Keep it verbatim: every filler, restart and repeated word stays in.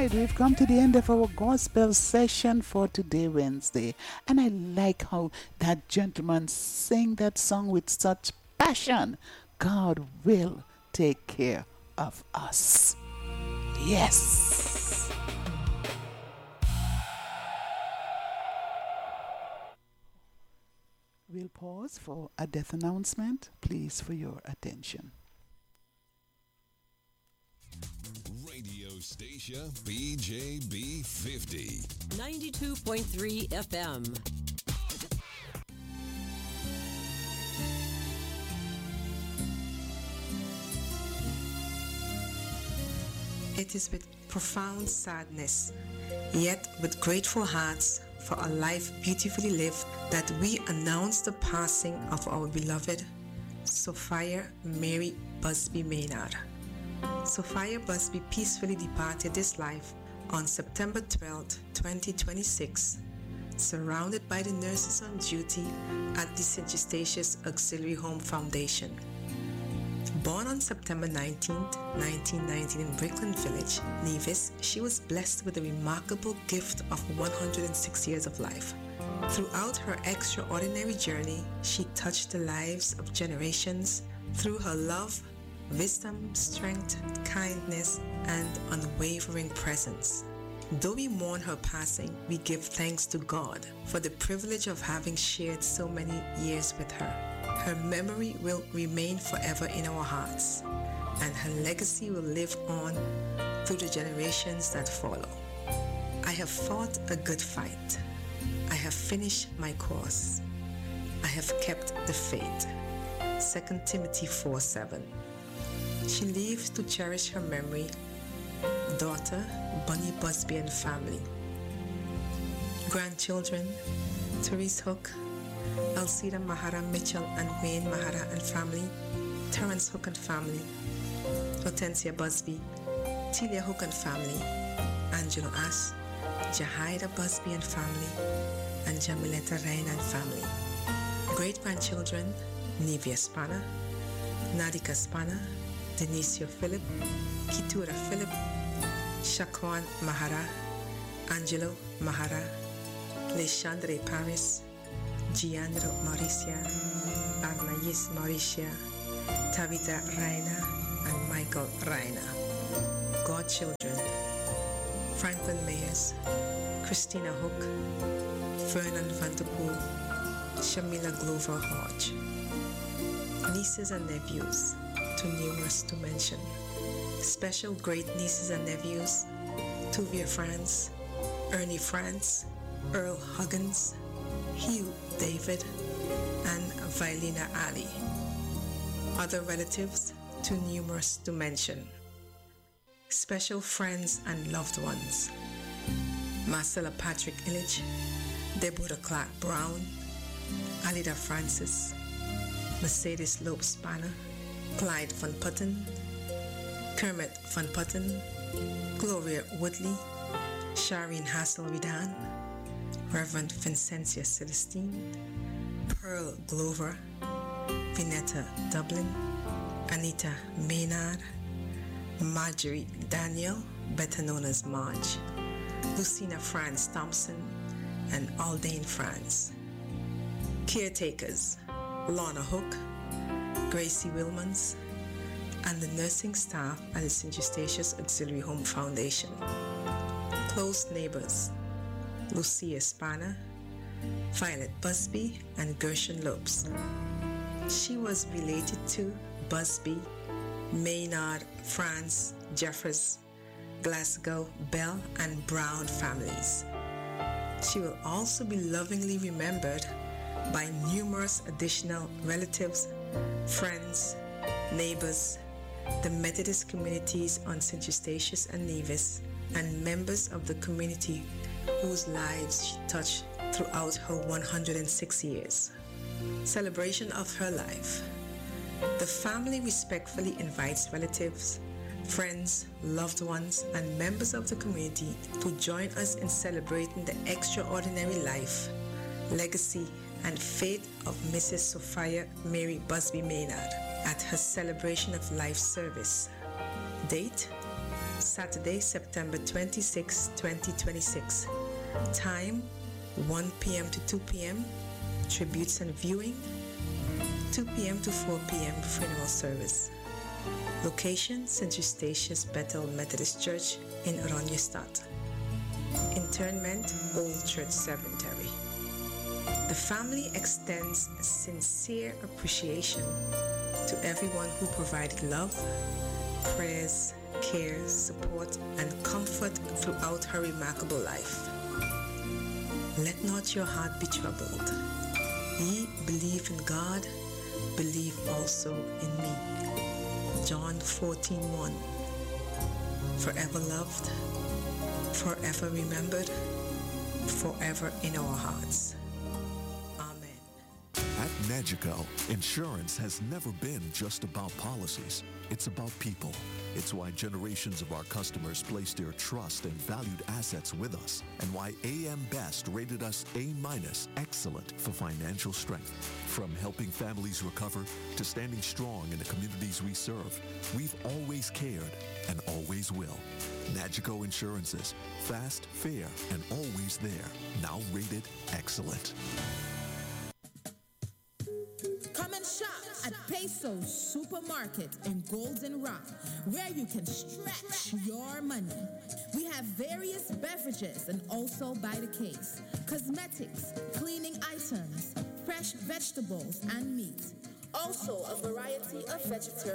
right, we've come to the end of our gospel session for today, Wednesday. And I like how that gentleman sang that song with such passion. God will take care of us. Yes. We'll pause for a death announcement. Please, for your attention. Radio station B J B fifty. ninety-two point three F M. It is with profound sadness, yet with grateful hearts for a life beautifully lived, that we announce the passing of our beloved Sophia Mary Busby Maynard. Sophia Busby peacefully departed this life on September twelfth, twenty twenty-six, surrounded by the nurses on duty at the Saint Eustatius Auxiliary Home Foundation. Born on September nineteenth, nineteen nineteen in Brickland Village, Nevis, she was blessed with a remarkable gift of one hundred six years of life. Throughout her extraordinary journey, she touched the lives of generations through her love, wisdom, strength, kindness, and unwavering presence. Though we mourn her passing, we give thanks to God for the privilege of having shared so many years with her. Her memory will remain forever in our hearts, and her legacy will live on through the generations that follow. I have fought a good fight. I have finished my course. I have kept the faith. Second Timothy four seven. She lives to cherish her memory. Daughter, Bunny Busby and family. Grandchildren, Therese Hook, Alcida Mahara Mitchell and Wayne Mahara and family, Terence Hook and family, Hortensia Busby, Telia Hook and family, Angelo Ash, Jahida Busby and family, and Jamiletta Rain and family. Great-grandchildren, Nivea Spanner, Nadika Spanner, Denisio Philip, Kitura Philip, Shakwan Mahara, Angelo Mahara, Leshandre Paris, Giandro Mauricia, Arnais Mauricia, Tabitha Raina, and Michael Raina. Godchildren, Franklin Mayers, Christina Hook, Vernon Vanderpool, Shamila Glover Hodge. Nieces and nephews, too numerous to mention. Special great nieces and nephews, Tuvia France, Ernie France, Earl Huggins, Hugh David, and Vilena Ali. Other relatives, too numerous to mention. Special friends and loved ones, Marcella Patrick Illich, Deborah Clark Brown, Alida Francis, Mercedes Loeb Spanner, Clyde Van Putten, Kermit Van Putten, Gloria Woodley, Shireen Hassel-Ridan, Reverend Vincentia Celestine, Pearl Glover, Vinetta Dublin, Anita Maynard, Marjorie Daniel, better known as Marge, Lucina France Thompson, and Aldane France. Caretakers, Lorna Hook, Gracie Wilmans, and the nursing staff at the Saint Eustatius Auxiliary Home Foundation. Close neighbors, Lucia Spanner, Violet Busby, and Gershon Lopes. She was related to Busby, Maynard, France, Jeffers, Glasgow, Bell, and Brown families. She will also be lovingly remembered by numerous additional relatives, friends, neighbors, the Methodist communities on Saint Eustatius and Nevis, and members of the community whose lives she touched throughout her one hundred six years. Celebration of her life. The family respectfully invites relatives, friends, loved ones, and members of the community to join us in celebrating the extraordinary life, legacy, and fate of Missus Sophia Mary Busby Maynard at her Celebration of Life service. Date, Saturday, September twenty-sixth, twenty twenty-six. Time, one p.m. to two p.m. Tributes and viewing. two p.m. to four p.m. funeral service. Location, Saint Eustatius Bethel Methodist Church in Oranjestad. Interment, Old Church Cemetery. The family extends sincere appreciation to everyone who provided love, prayers, care, support, and comfort throughout her remarkable life. Let not your heart be troubled. Ye believe in God, believe also in me. John fourteen one. Forever loved, forever remembered, forever in our hearts. Amen. At Nagico, insurance has never been just about policies. It's about people. It's why generations of our customers place their trust and valued assets with us, and why A M Best rated us A minus, excellent for financial strength. From helping families recover to standing strong in the communities we serve, we've always cared and always will. Nagico Insurances, fast, fair, and always there. Now rated excellent. Come and shop at Peso's Supermarket in Golden Rock, where you can stretch your money. We have various beverages and also by the case, cosmetics, cleaning items, fresh vegetables and meat. Also a variety of vegetarian